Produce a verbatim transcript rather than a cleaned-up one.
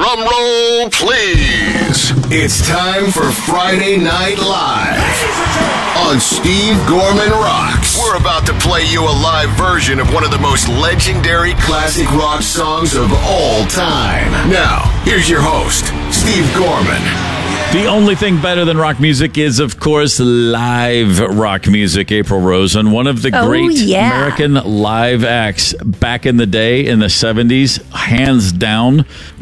Drum roll, please. It's time for Friday Night Live on Steve Gorman Rocks. We're about to play you a live version of one of the most legendary classic rock songs of all time. Now, here's your host, Steve Gorman. The only thing better than rock music is, of course, live rock music. April Rosen, one of the Oh, great yeah. American live acts back in the day in the seventies, hands down,